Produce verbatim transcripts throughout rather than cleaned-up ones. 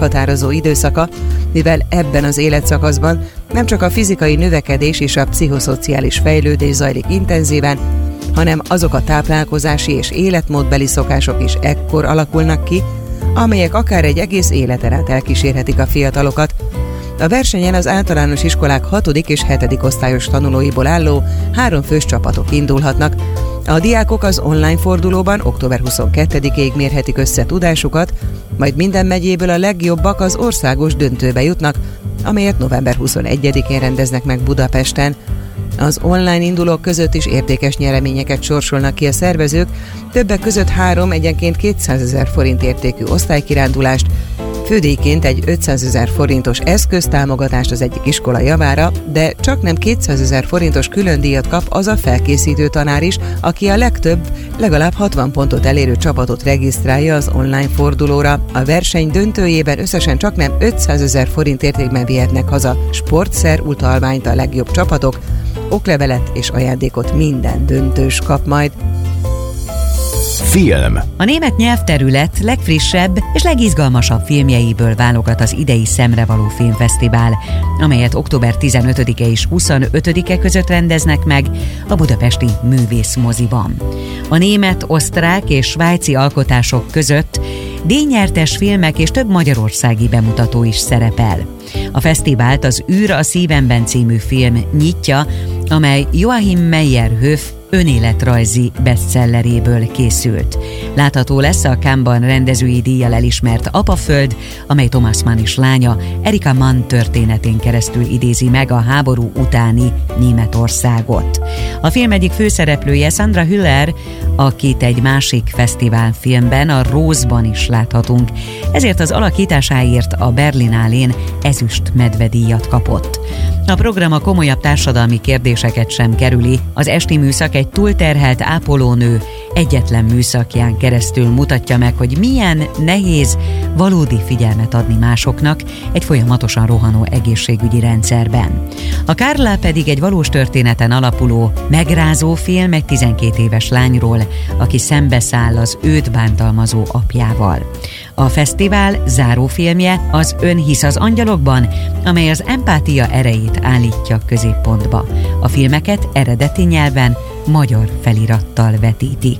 meghatározó időszaka, mivel ebben az életszakaszban nem csak a fizikai növekedés és a pszichoszociális fejlődés zajlik intenzíven, hanem azok a táplálkozási és életmódbeli szokások is ekkor alakulnak ki, amelyek akár egy egész életen át elkísérhetik a fiatalokat. A versenyen az általános iskolák hatodik és hetedik osztályos tanulóiból álló három fős csapatok indulhatnak. A diákok az online fordulóban október huszonkettedikéig mérhetik össze tudásukat, majd minden megyéből a legjobbak az országos döntőbe jutnak, amelyet november huszonegyedikén rendeznek meg Budapesten. Az online indulók között is értékes nyereményeket sorsolnak ki a szervezők, többek között három egyenként kétszázezer forint értékű osztálykirándulást, fődíjként egy ötszázezer forintos eszköztámogatást az egyik iskola javára, de csak nem kétszázezer forintos különdíjat kap az a felkészítő tanár is, aki a legtöbb, legalább hatvan pontot elérő csapatot regisztrálja az online fordulóra. A verseny döntőjében összesen csak nem ötszázezer forint értékben vihetnek haza sportszer utalványt a legjobb csapatok, oklevelet és ajándékot minden döntős kap majd. Film. A német nyelvterület legfrissebb és legizgalmasabb filmjeiből válogat az idei Szemrevaló Filmfesztivál, amelyet október tizenötödike és huszonötödike között rendeznek meg a budapesti Művészmoziban. A német, osztrák és svájci alkotások között díjnyertes filmek és több magyarországi bemutató is szerepel. A fesztivált az Űr a szívemben című film nyitja, amely Joachim Meyerhoff önéletrajzi bestselleréből készült. Látható lesz a Cannes-ban rendezői díjjal elismert Apaföld, amely Thomas Mann is lánya, Erika Mann történetén keresztül idézi meg a háború utáni Németországot. A film egyik főszereplője Sandra Hüller, akit egy másik fesztiválfilmben, a Rose-ban is láthatunk, ezért az alakításáért a Berlinálén ezüst medvedíjat kapott. A program a komolyabb társadalmi kérdéseket sem kerüli. Az esti műszak egy túlterhelt ápolónő egyetlen műszakján keresztül mutatja meg, hogy milyen nehéz valódi figyelmet adni másoknak egy folyamatosan rohanó egészségügyi rendszerben. A Carla pedig egy valós történeten alapuló, megrázó film egy tizenkét éves lányról, aki szembeszáll az őt bántalmazó apjával. A fesztivál zárófilmje az Ön hisz az angyalokban, amely az empátia erejét állítja középpontba. A filmeket eredeti nyelven, magyar felirattal vetítik.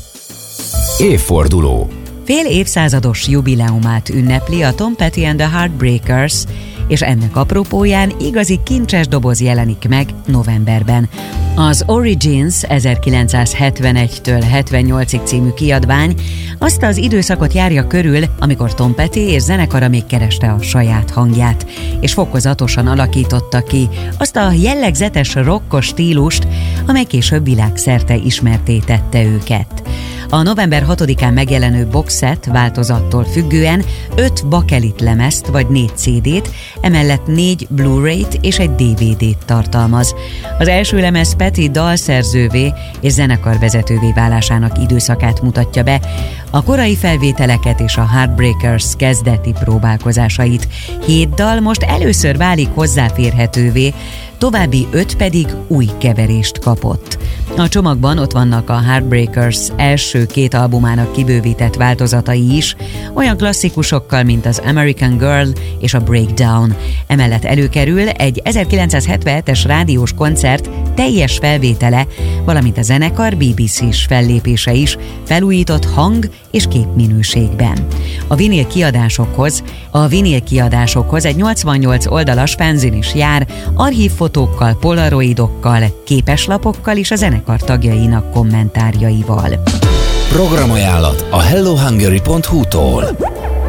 Évforduló. Fél évszázados jubileumát ünnepli a Tom Petty and the Heartbreakers, és ennek apropóján igazi kincses doboz jelenik meg novemberben. Az Origins ezerkilencszázhetvenegytől hetvennyolcig című kiadvány azt az időszakot járja körül, amikor Tom Petty és zenekara még kereste a saját hangját, és fokozatosan alakította ki azt a jellegzetes rockos stílust, amely később világszerte ismertté tette őket. A november hatodikán megjelenő boxset változattól függően öt bakelit lemezt vagy négy cé dét, emellett négy Blu-rayt és egy dé vé dét tartalmaz. Az első lemez Petty dalszerzővé és zenekarvezetővé válásának időszakát mutatja be, a korai felvételeket és a Heartbreakers kezdeti próbálkozásait. Hét dal most először válik hozzáférhetővé, további öt pedig új keverést kapott. A csomagban ott vannak a Heartbreakers első két albumának kibővített változatai is, olyan klasszikusokkal, mint az American Girl és a Breakdown. Emellett előkerül egy ezerkilencszázhetvenhetes rádiós koncert teljes felvétele, valamint a zenekar bé bé cés fellépése is felújított hang- és képminőségben. A vinil kiadásokhoz, a vinil kiadásokhoz egy nyolcvannyolc oldalas fanzin is jár, archívfotókkal, polaroidokkal, képeslapokkal és a zenekar tagjainak kommentárjaival. Programajánlat a hello hungary pont hu-tól.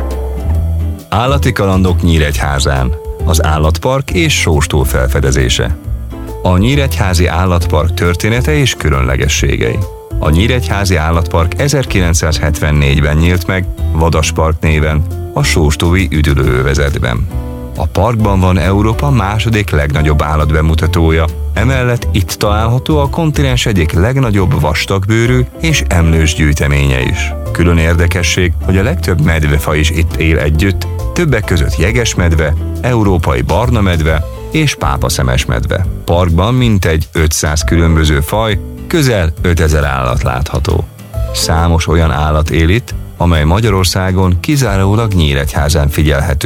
Állati kalandok Nyíregyházán. Az állatpark és sóstó felfedezése. A Nyíregyházi Állatpark története és különlegességei. A Nyíregyházi Állatpark ezerkilencszázhetvennégyben nyílt meg, Vadaspark néven, a sóstói üdülőövezetben. A parkban van Európa második legnagyobb állatbemutatója, emellett itt található a kontinens egyik legnagyobb vastagbőrű és emlős gyűjteménye is. Külön érdekesség, hogy a legtöbb medvefaj is itt él együtt, többek között jegesmedve, európai barna medve és pápaszemes medve. Parkban mintegy ötszáz különböző faj, közel ötezer állat látható. Számos olyan állat él itt, amely Magyarországon kizárólag Nyíregyházán figyelhető